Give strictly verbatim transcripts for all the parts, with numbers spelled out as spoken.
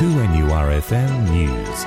two N U R F M News.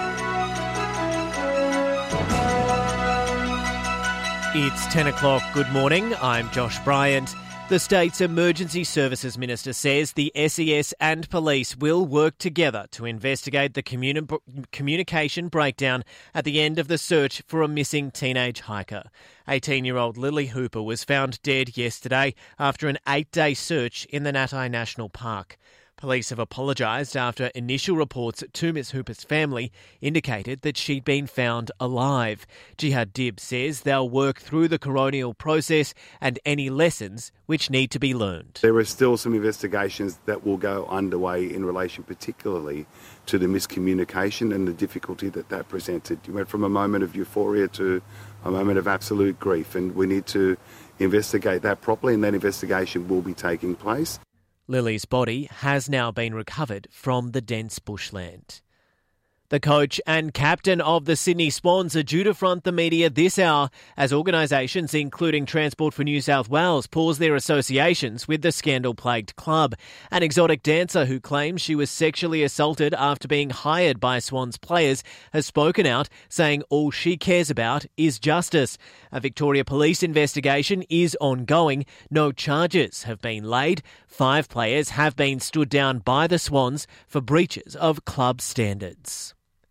It's ten o'clock. Good morning. I'm Josh Bryant. The state's Emergency Services Minister says the S E S and police will work together to investigate the communi- communication breakdown at the end of the search for a missing teenage hiker. eighteen-year-old Lily Hooper was found dead yesterday after an eight-day search in the Natai National Park. Police have apologised after initial reports to Miss Hooper's family indicated that she'd been found alive. Jihad Dib says they'll work through the coronial process and any lessons which need to be learned. There are still some investigations that will go underway in relation particularly to the miscommunication and the difficulty that that presented. You went from a moment of euphoria to a moment of absolute grief, and we need to investigate that properly, and that investigation will be taking place. Lily's body has now been recovered from the dense bushland. The coach and captain of the Sydney Swans are due to front the media this hour as organisations including Transport for New South Wales pause their associations with the scandal-plagued club. An exotic dancer who claims she was sexually assaulted after being hired by Swans players has spoken out, saying all she cares about is justice. A Victoria Police investigation is ongoing. No charges have been laid. Five players have been stood down by the Swans for breaches of club standards.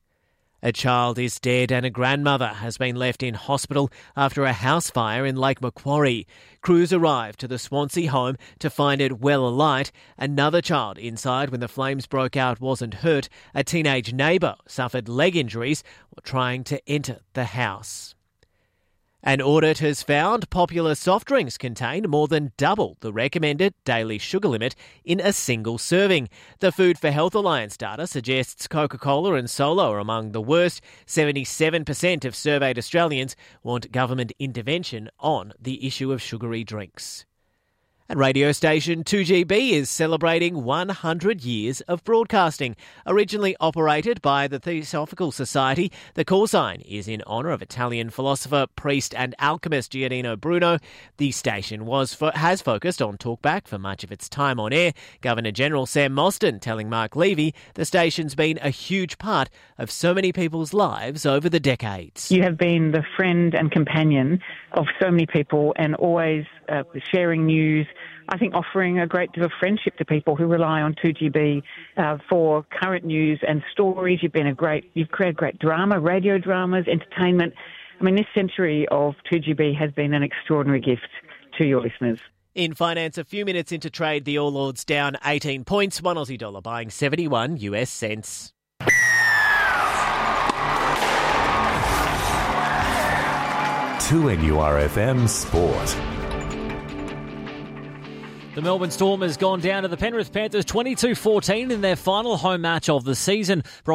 A child is dead and a grandmother has been left in hospital after a house fire in Lake Macquarie. Crews arrived to the Swansea home to find it well alight. Another child inside when the flames broke out wasn't hurt. A teenage neighbour suffered leg injuries while trying to enter the house. An audit has found popular soft drinks contain more than double the recommended daily sugar limit in a single serving. The Food for Health Alliance data suggests Coca-Cola and Solo are among the worst. seventy-seven percent of surveyed Australians want government intervention on the issue of sugary drinks. And radio station two G B is celebrating one hundred years of broadcasting. Originally operated by the Theosophical Society, the call sign is in honour of Italian philosopher, priest and alchemist Giordano Bruno. The station was fo- has focused on talkback for much of its time on air. Governor-General Sam Mostyn telling Mark Levy the station's been a huge part of so many people's lives over the decades. You have been the friend and companion of so many people and always uh, sharing news, I think offering a great deal of friendship to people who rely on two G B uh, for current news and stories. You've been a great, you've created great drama, radio dramas, entertainment. I mean, this century of two G B has been an extraordinary gift to your listeners. In finance, a few minutes into trade, the All Ords down eighteen points, one Aussie dollar buying seventy-one U S cents. two N U R F M Sport. The Melbourne Storm has gone down to the Penrith Panthers twenty-two fourteen in their final home match of the season.